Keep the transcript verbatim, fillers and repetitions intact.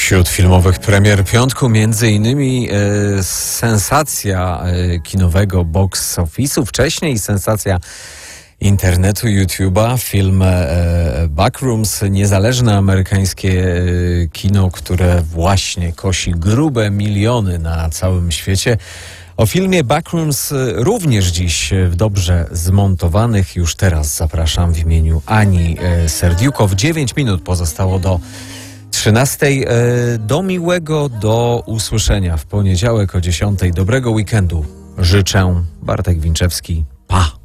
Wśród filmowych premier piątku między innymi e, sensacja e, kinowego box office'u, wcześniej sensacja internetu, YouTube'a, film e, Backrooms, niezależne amerykańskie e, kino, które właśnie kosi grube miliony na całym świecie. O filmie Backrooms również dziś w dobrze zmontowanych. Już teraz zapraszam w imieniu Ani e, Serdiukow. dziewięć minut pozostało do trzynastej. Do miłego, do usłyszenia w poniedziałek o dziesiątej. Dobrego weekendu życzę. Bartek Winczewski. Pa!